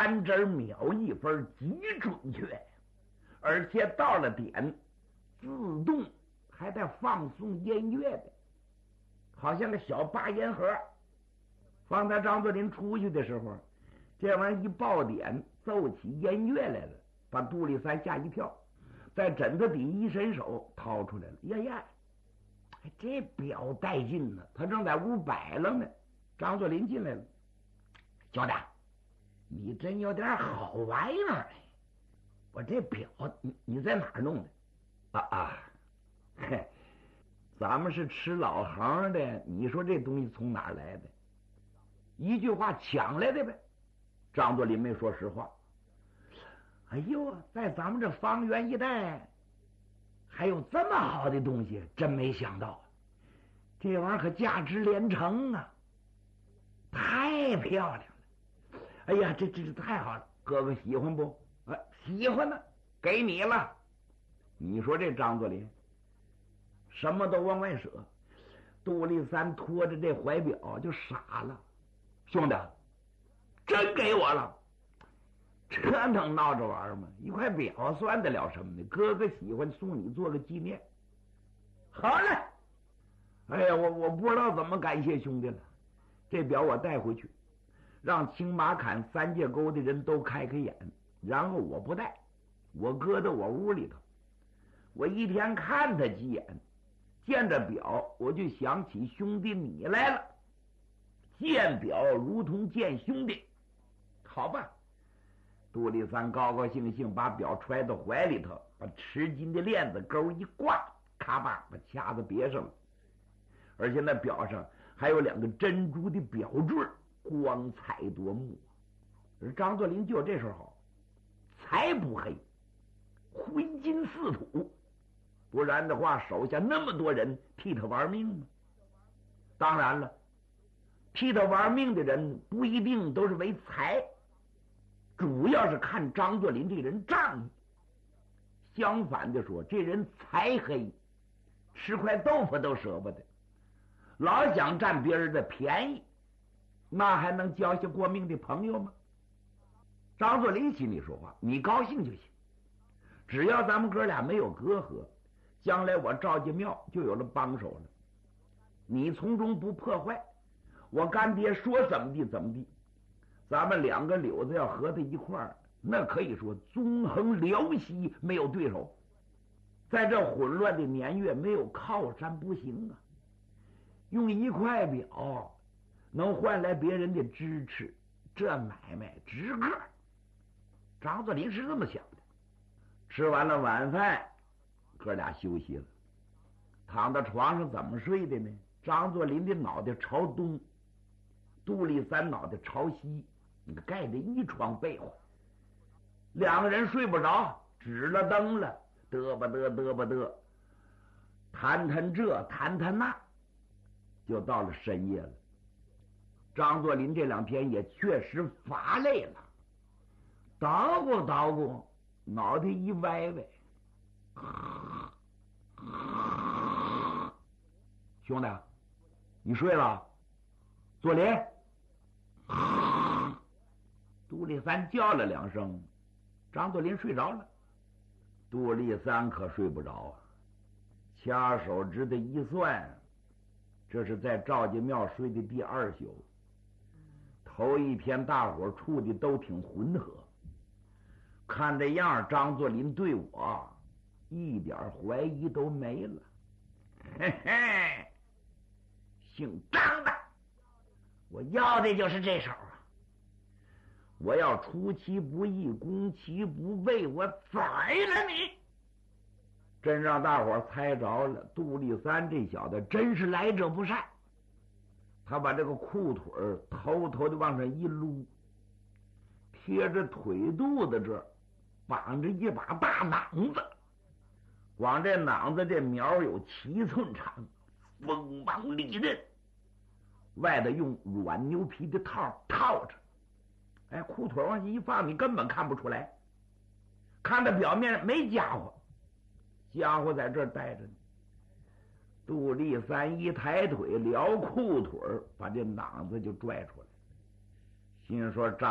3针秒1分，极准确，而且到了点自动还带放送音乐的，好像个小8音盒。方才张作霖出去的时候，这玩意儿一爆点，奏起音乐来了，把杜立三吓一跳，在枕头底一伸手掏出来了。呀呀，这表带劲呢！他正在屋摆楞呢。张作霖进来了，兄弟，你真有点好玩意儿。我这表你在哪儿弄的？嘿，咱们是吃老行的，你说这东西从哪儿来的？一句话抢来的呗。张作霖没说实话。哎呦，在咱们这方圆一带还有这么好的东西，真没想到。这玩意儿可价值连城啊，太漂亮了。哎呀，这太好了，哥哥喜欢不？喜欢呢，给你了。你说这张作霖什么都往外舍。杜立三拖着这怀表就傻了。兄弟，真给我了？这能闹着玩吗？一块表算得了什么呢？哥哥喜欢，送你做个纪念。好嘞。哎呀，我不知道怎么感谢兄弟了。这表我带回去，让青马坎3界沟的人都开开眼。然后我不带，我搁到我屋里头，我一天看他几眼，见着表我就想起兄弟你来了。见表如同见兄弟。好吧。杜立三高高兴兴把表揣到怀里头，把10斤的链子钩一挂，咔吧把卡子别上了。而且那表上还有2个珍珠的表坠，光彩夺目。而张作霖就这时候好，才不黑，灰金似土，不然的话手下那么多人替他玩命吗？当然了，替他玩命的人不一定都是为财，主要是看张作霖这人仗义。相反的说，这人才黑，吃块豆腐都舍不得，老想占别人的便宜，那还能交些过命的朋友吗？张作霖心里说话，你高兴就行，只要咱们哥俩没有隔阂，将来我赵家庙就有了帮手了。你从中不破坏，我干爹说怎么地怎么地，咱们2个柳子要合在一块儿，那可以说纵横辽西没有对手。在这混乱的年月，没有靠山不行啊。用一块表能换来别人的支持，这买卖值个。张作霖是这么想的。吃完了晚饭，哥俩休息了，躺到床上怎么睡的呢？张作霖的脑袋朝东，杜立三脑袋朝西，盖着一床被窝。2个人睡不着，指了灯了，嘚吧嘚嘚吧嘚，谈谈这谈谈那，就到了深夜了。张作霖这2天也确实乏累了，捣鼓捣鼓，脑袋一歪歪。兄弟，你睡了？作霖。杜立三叫了2声，张作霖睡着了。杜立三可睡不着啊，掐手指头一算，这是在赵家庙睡的第2宿。头一天大伙处的都挺浑和，看这样张作霖对我一点怀疑都没了。嘿嘿，姓张的，我要的就是这手啊！我要出其不意，攻其不备，我宰了你！真让大伙猜着了，杜立三这小子真是来者不善。他把这个裤腿偷偷的往上一撸，贴着腿肚子这儿绑着一把大榔子，光这榔子这苗有7寸长，锋芒利刃，外头用软牛皮的套套着。哎，裤腿往下一放，你根本看不出来，看到表面没家伙，家伙在这儿待着呢。杜立三一抬腿撩裤腿，把这榔子就拽出来，心说